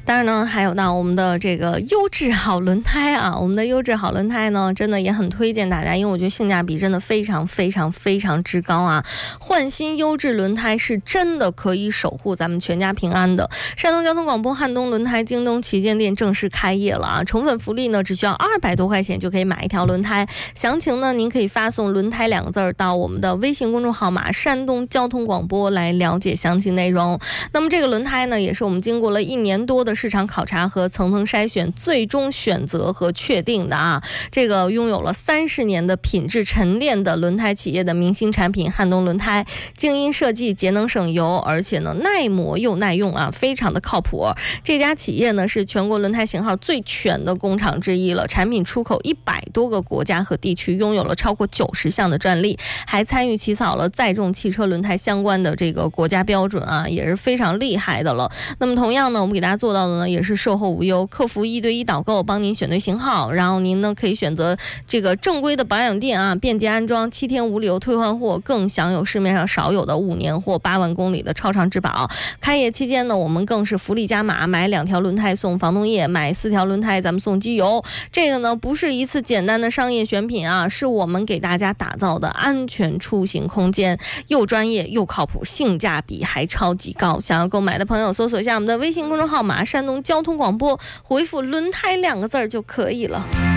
当然呢，还有呢我们的这个优质好轮胎啊，我们的优质好轮胎呢，真的也很推荐大家，因为我觉得性价比真的非常之高啊。换新优质轮胎是真的可以守护咱们全家平安的。山东交通广播汉东轮胎京东旗舰店正式开业了啊！宠粉福利呢，只需要200多块钱就可以买一条轮胎。详情呢，您可以发送轮胎2个字到我们的微信公众号码山东交通广播来了解详细内容。那么这个轮胎呢，也是我们经过了1年多的市场考察和层层筛选，最终选择和确定的啊。这个拥有了30年的品质沉淀的轮胎企业的明星产品汉东轮胎，静音设计，节能省油，而且呢耐磨又耐用啊，非常的靠谱。这家企业呢是全国轮胎型号最全的工厂之一了，产品出口100多个国家和地区，拥有了超过90项的专利，还参与起草了载重汽车轮胎相关的这个国家标准啊，也是非常厉害的了。那么同样呢，我们给大家做到的呢也是售后无忧，客服1对1导购，帮您选对型号，然后您呢可以选择这个正规的保养店啊，便捷安装，7天无理由退换货，更享有市面上少有的5年或8万公里的超长质保。开业期间呢，我们更是福利加码，买2条轮胎送防冻液，买4条轮胎咱们送机油。这个呢不是一次简单的商业选品啊，是我们给大家打造的安全出行空间，又专业又靠谱，性价比还超级高。想要购买的朋友搜索一下我们的微信公众号码山东交通广播，回复轮胎2个字就可以了。